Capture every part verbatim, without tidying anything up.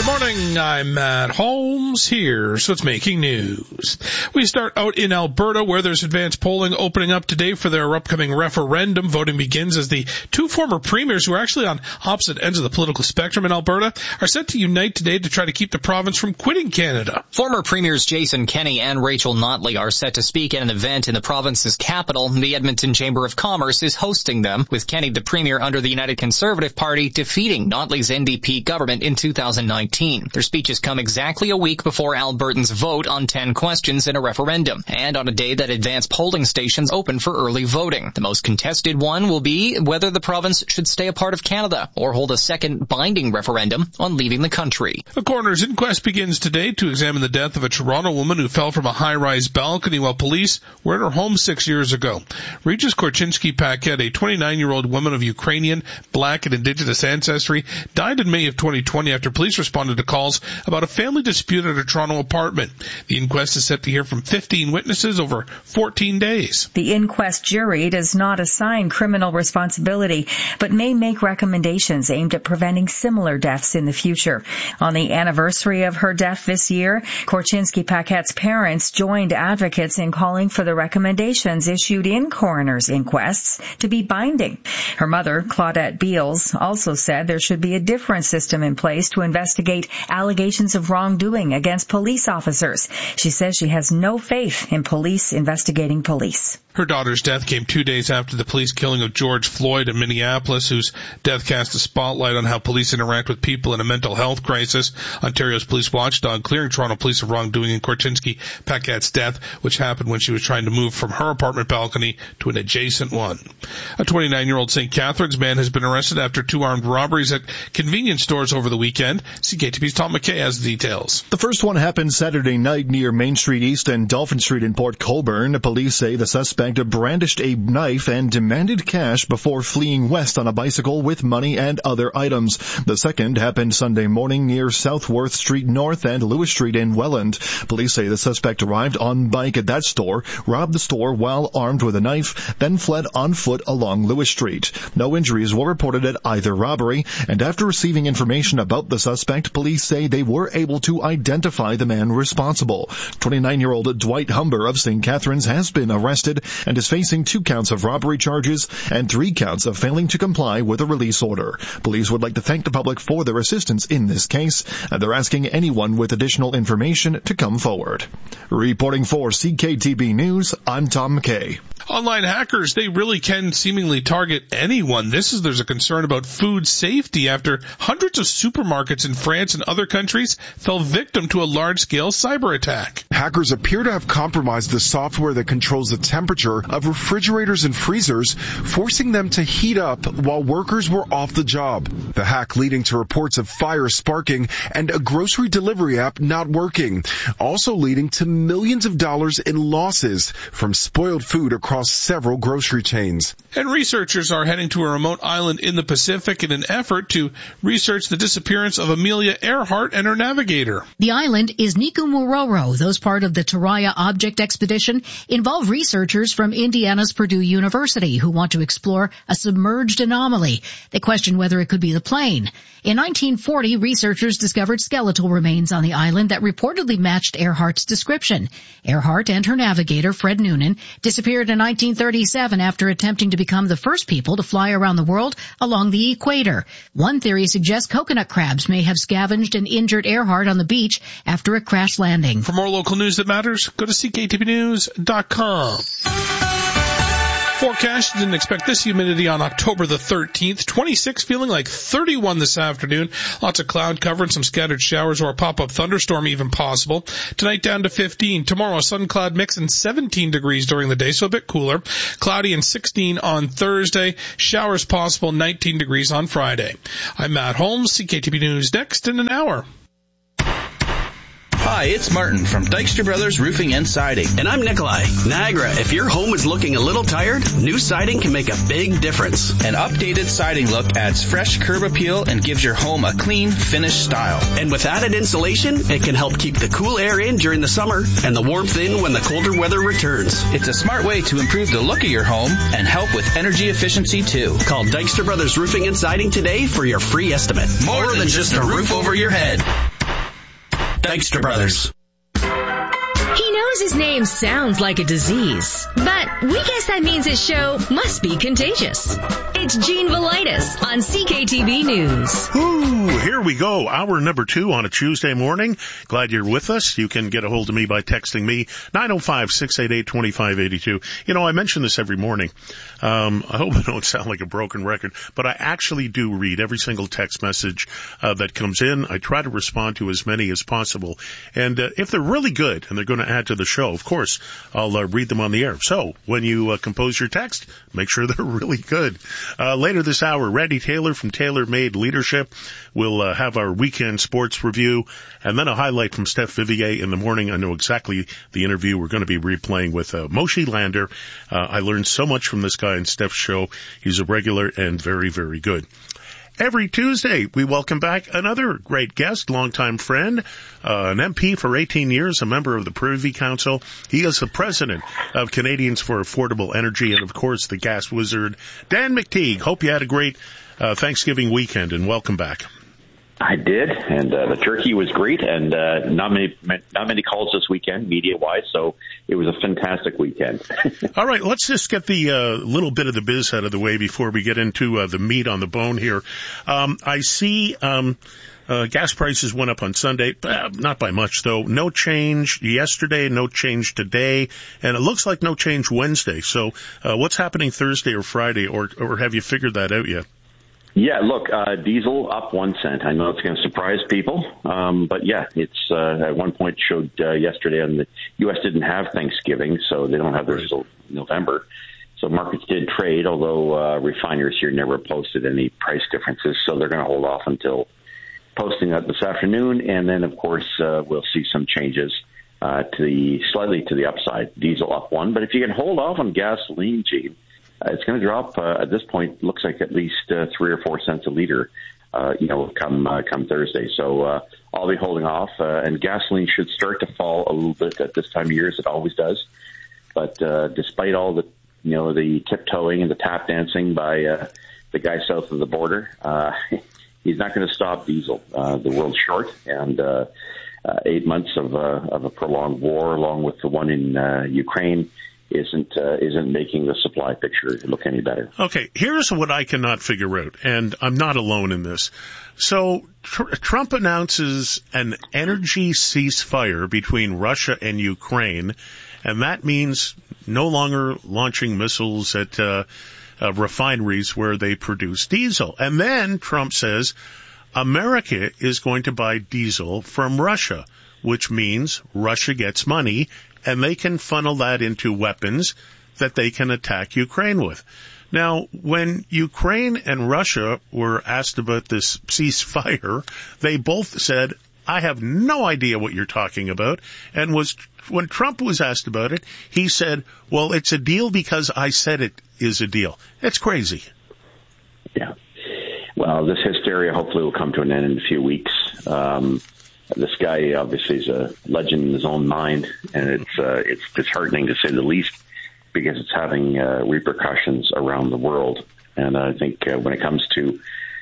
morning, I'm Matt Holmes. Here's what's making news. We start out in Alberta, where there's advanced polling opening up today for their upcoming referendum. Voting begins as the two former premiers, who are actually on opposite ends of the political spectrum in Alberta, are set to unite today to try to keep the province from quitting Canada. Former premiers Jason Kenney and Rachel Notley are set to speak at an event in the province's capital. The Edmonton Chamber of Commerce is hosting them, with Kenney, the premier under the United Conservative Party, defeating Notley's N D P government in two thousand nineteen. Their speeches come exactly a week before Albertans vote on ten questions in a referendum, and on a day that advanced polling stations open for early voting. The most contested one will be whether the province should stay a part of Canada or hold a second binding referendum on leaving the country. A coroner's inquest begins today to examine the death of a Toronto woman who fell from a high-rise balcony while police were at her home six years ago. Regis Korchinski-Paquette, a twenty-nine-year-old woman of Ukrainian, black, and indigenous ancestry, died in May of twenty twenty after police responded to calls about a family dispute at her Toronto apartment. The inquest is set to hear from fifteen witnesses over fourteen days. The inquest jury does not assign criminal responsibility, but may make recommendations aimed at preventing similar deaths in the future. On the anniversary of her death this year, Korchinski-Paquette's parents joined advocates in calling for the recommendations issued in coroner's inquests to be binding. Her mother, Claudette Beals, also said there should be a different system in place to investigate allegations of wrongdoing against police officers. She says she has no faith in police investigating police. Her daughter's death came two days after the police killing of George Floyd in Minneapolis, whose death cast a spotlight on how police interact with people in a mental health crisis. Ontario's police watchdog clearing Toronto police of wrongdoing in Korchinski-Paquette's death, which happened when she was trying to move from her apartment balcony to an adjacent one. A twenty-nine-year-old Saint Catharines man has been arrested after two armed robberies at convenience stores over the weekend. C K T V's Tom McKay has the details. The first one happened Saturday night near Main Street East and Dolphin Street in Port Colborne. Police say the suspect brandished a knife and demanded cash before fleeing west on a bicycle with money and other items. The second happened Sunday morning near Southworth Street North and Lewis Street in Welland. Police say the suspect arrived on bike at that store, robbed the store while armed with a knife, then fled on foot along Lewis Street. No injuries were reported at either robbery, and after receiving information about the suspect, police say they were able to identify the man responsible. twenty-nine-year-old Dwight Humber of Saint Catharines has been arrested and is facing two counts of robbery charges and three counts of failing to comply with a release order. Police would like to thank the public for their assistance in this case, and they're asking anyone with additional information to come forward. Reporting for C K T B News, I'm Tom McKay. Online hackers, they really can seemingly target anyone. This is, there's a concern about food safety after hundreds of supermarkets in France and other countries fell victim to a large-scale cyber attack. Hackers appear to have compromised the software that controls the temperature of refrigerators and freezers, forcing them to heat up while workers were off the job. The hack leading to reports of fire sparking and a grocery delivery app not working, also leading to millions of dollars in losses from spoiled food across several grocery chains. And researchers are heading to a remote island in the Pacific in an effort to research the disappearance of Amelia Earhart and her navigator. The island is Nikumuroro. Those part of the Taraya Object Expedition involve researchers from Indiana's Purdue University who want to explore a submerged anomaly. They question whether it could be the plane. In nineteen forty, researchers discovered skeletal remains on the island that reportedly matched Earhart's description. Earhart and her navigator, Fred Noonan, disappeared in nineteen thirty-seven after attempting to become the first people to fly around the world along the equator. One theory suggests coconut crabs may have scavenged and injured Earhart on the beach after a crash landing. For more local news that matters, go to C K T V news dot com. Forecast, didn't expect this humidity on October the thirteenth. twenty-six, feeling like thirty-one this afternoon. Lots of cloud cover and some scattered showers or a pop-up thunderstorm even possible. Tonight down to fifteen. Tomorrow, sun cloud mix and seventeen degrees during the day, so a bit cooler. Cloudy and sixteen on Thursday. Showers possible, nineteen degrees on Friday. I'm Matt Holmes. C K T V News next in an hour. Hi, it's Martin from Dykstra Brothers Roofing and Siding. And I'm Nikolai. Niagara, if your home is looking a little tired, new siding can make a big difference. An updated siding look adds fresh curb appeal and gives your home a clean, finished style. And with added insulation, it can help keep the cool air in during the summer and the warmth in when the colder weather returns. It's a smart way to improve the look of your home and help with energy efficiency, too. Call Dykstra Brothers Roofing and Siding today for your free estimate. More, More than, than just a roof over your head. Dykstra Brothers. He knows his name sounds like a disease, but we guess that means his show must be contagious. It's Gene Velitis on C K T V News. Ooh, here we go. Hour number two on a Tuesday morning. Glad you're with us. You can get a hold of me by texting me, nine oh five, six eight eight, two five eight two. You know, I mention this every morning. Um, I hope I don't sound like a broken record, but I actually do read every single text message uh, that comes in. I try to respond to as many as possible. And uh, if they're really good and they're going to add to the show, of course, I'll uh, read them on the air. So when you uh, compose your text, make sure they're really good. Uh, later this hour, Randy Taylor from Taylor Made Leadership will uh, have our weekend sports review, and then a highlight from Steph Vivier in the morning. I know exactly the interview we're going to be replaying with uh, Moshe Lander. Uh, I learned so much from this guy in Steph's show. He's a regular and very, very good. Every Tuesday, we welcome back another great guest, longtime friend, uh, an M P for eighteen years, a member of the Privy Council. He is the president of Canadians for Affordable Energy and, of course, the gas wizard, Dan McTeague. Hope you had a great uh, Thanksgiving weekend, and welcome back. I did, and uh, the turkey was great, and uh, not many not many calls this weekend, media-wise, so it was a fantastic weekend. All right, let's just get the uh, little bit of the biz out of the way before we get into uh, the meat on the bone here. Um, I see um, uh, gas prices went up on Sunday, uh, not by much, though. No change yesterday, no change today, and it looks like no change Wednesday. So uh, what's happening Thursday or Friday, or, or have you figured that out yet? Yeah, look, uh, diesel up one cent. I know it's going to surprise people, um, but yeah, it's uh, at one point showed uh, yesterday, and the U S didn't have Thanksgiving, so they don't have theirs until November. So markets did trade, although uh, refiners here never posted any price differences, so they're going to hold off until posting that this afternoon, and then of course uh, we'll see some changes uh, to the slightly to the upside. Diesel up one, but if you can hold off on gasoline, Gene. Uh, it's going to drop uh, at this point. Looks like at least uh, three or four cents a liter. Uh, you know, come uh, come Thursday. So uh, I'll be holding off, uh, and gasoline should start to fall a little bit at this time of year, as it always does. But uh, despite all the you know the tiptoeing and the tap dancing by uh, the guy south of the border, uh, he's not going to stop diesel. Uh, the world's short, and uh, uh, eight months of uh, of a prolonged war, along with the one in uh, Ukraine, isn't uh, isn't making the supply picture look any better. Okay, here's what I cannot figure out, and I'm not alone in this. So tr- Trump announces an energy ceasefire between Russia and Ukraine, and that means no longer launching missiles at uh, uh, refineries where they produce diesel. And then Trump says America is going to buy diesel from Russia, which means Russia gets money, and they can funnel that into weapons that they can attack Ukraine with. Now, when Ukraine and Russia were asked about this ceasefire, they both said, I have no idea what you're talking about. And was when Trump was asked about it, he said, well, it's a deal because I said it is a deal. That's crazy. Yeah. Well, this hysteria hopefully will come to an end in a few weeks. Um, This guy obviously is a legend in his own mind, and it's uh, it's disheartening to say the least, because it's having uh, repercussions around the world. And I think uh, when it comes to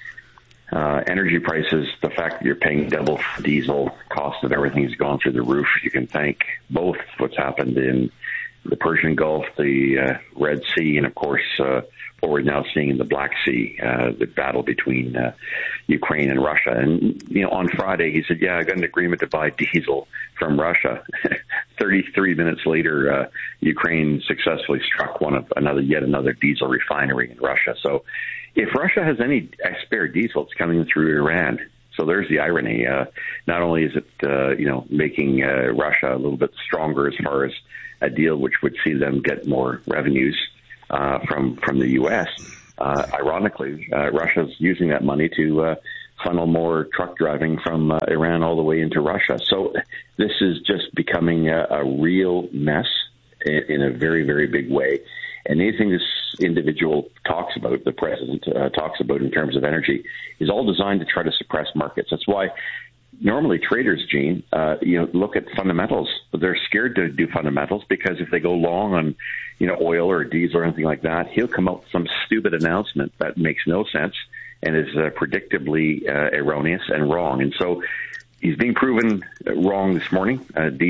uh, energy prices, the fact that you're paying double for diesel, cost of everything has gone through the roof. You can thank both what's happened in the Persian Gulf, the uh, Red Sea, and of course uh, what we're now seeing in the Black Sea, uh, the battle between uh, Ukraine and Russia. And, you know, on Friday, he said, yeah, I got an agreement to buy diesel from Russia. thirty-three minutes later, uh, Ukraine successfully struck one of another, yet another diesel refinery in Russia. So if Russia has any spare diesel, it's coming through Iran. So there's the irony. Uh, not only is it, uh, you know, making uh, Russia a little bit stronger as far as a deal which would see them get more revenues uh, from from the U S. Uh, ironically, uh, Russia's using that money to uh, funnel more truck driving from uh, Iran all the way into Russia. So this is just becoming a, a real mess in, in a very, very big way. And anything this individual talks about, the president uh, talks about in terms of energy, is all designed to try to suppress markets. That's why normally traders, Gene, uh, you know, look at fundamentals. They're scared to do fundamentals because if they go long on, you know, oil or diesel or anything like that, he'll come up with some stupid announcement that makes no sense and is uh, predictably uh, erroneous and wrong. And so he's being proven wrong this morning. Uh,